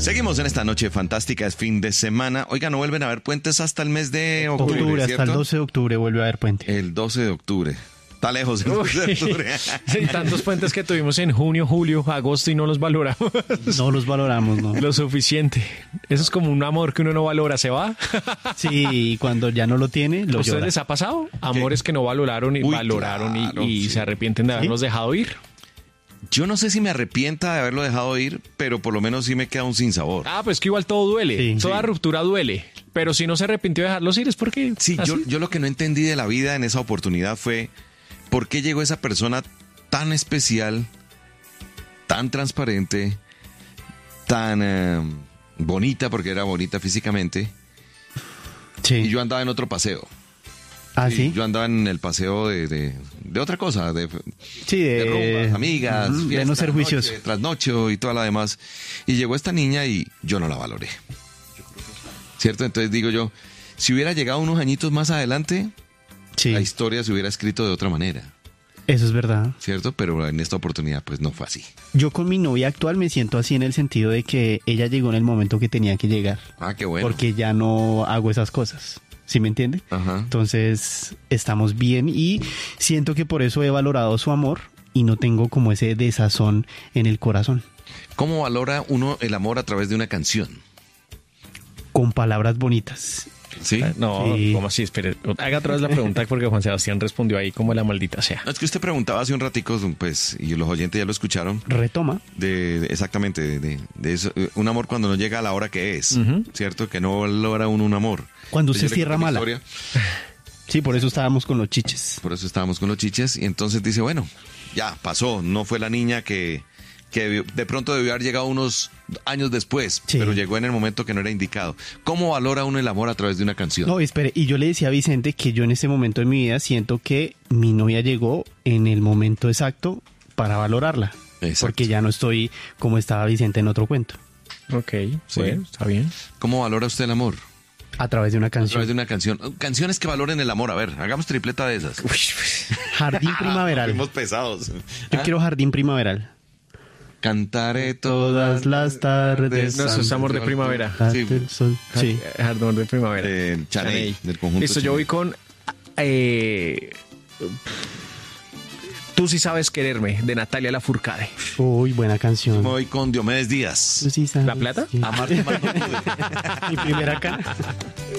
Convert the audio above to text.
Seguimos en esta noche fantástica, es fin de semana. Oiga, no vuelven a haber puentes hasta el mes de octubre, hasta el 12 de octubre vuelve a haber puente. El 12 de octubre. Está lejos el 12 de octubre. Sí, tantos puentes que tuvimos en junio, julio, agosto y no los valoramos. No los valoramos, ¿no? Lo suficiente. Eso es como un amor que uno no valora, ¿se va? Sí, y cuando ya no lo tiene, lo ¿Ustedes llora. les ha pasado? Amores que no valoraron y Uy, valoraron claro, y sí. se arrepienten de habernos dejado ir. Yo no sé si me arrepienta de haberlo dejado ir, pero por lo menos sí me queda un sinsabor. Ah, pues que igual todo duele. Sí. Toda ruptura duele. Pero si no se arrepintió de dejarlos ir es porque... Sí, así. yo lo que no entendí de la vida en esa oportunidad fue por qué llegó esa persona tan especial, tan transparente, tan bonita, porque era bonita físicamente, Sí. y yo andaba en otro paseo. ¿Ah, Y sí? yo andaba en el paseo de otra cosa, Sí, de rumbas, amigas, de fiesta, no ser juicioso. noche, trasnocho y toda la demás. Y llegó esta niña y yo no la valoré. ¿Cierto? Entonces digo yo, si hubiera llegado unos añitos más adelante, Sí, la historia se hubiera escrito de otra manera, eso es verdad. ¿cierto? Pero en esta oportunidad pues no fue así. Yo con mi novia actual me siento así en el sentido de que ella llegó en el momento que tenía que llegar. Ah, qué bueno. Porque ya no hago esas cosas. ¿Sí me entiende? Ajá. Entonces estamos bien y siento que por eso he valorado su amor y no tengo como ese desazón en el corazón. ¿Cómo valora uno el amor a través de una canción? Con palabras bonitas. ¿Sí? No, Sí. ¿cómo así? Espere, haga otra vez la pregunta porque Juan Sebastián respondió ahí como la maldita sea. No, es que usted preguntaba hace un ratico, pues, y los oyentes ya lo escucharon, Retoma. exactamente, de eso, un amor cuando no llega a la hora que es, Ujú. ¿cierto? Que no logra uno un amor. Cuando Entonces, usted yo le cierra cuento mi mala. historia, Sí, por eso estábamos con los chiches. por eso estábamos con los chiches, y entonces dice, bueno, ya pasó, no fue la niña que de pronto debió haber llegado unos años después, Sí. pero llegó en el momento que no era indicado. ¿Cómo valora uno el amor a través de una canción? No, espere, y yo le decía a Vicente que yo en este momento de mi vida siento que mi novia llegó en el momento exacto para valorarla. Exacto. Porque ya no estoy como estaba Vicente en otro cuento. Ok, Sí. bueno, está bien. ¿Cómo valora usted el amor? A través de una A través canción. de una canción. Canciones que valoren el amor. A ver, hagamos tripleta de esas. Jardín primaveral. Fuimos pesados. Yo quiero jardín primaveral. Cantaré Todas las tardes. No, eso es amor de primavera. Sí. El sol. Sí. Jardín de primavera. Chaney, Chaney. del conjunto Listo, yo Chaney. voy con Tú sí sabes quererme, de Natalia Lafourcade. Uy, buena canción. Me voy con Diomedes Díaz. Tú sí sabes ¿La Plata? que- Amarte más no pude. Mi primera cara.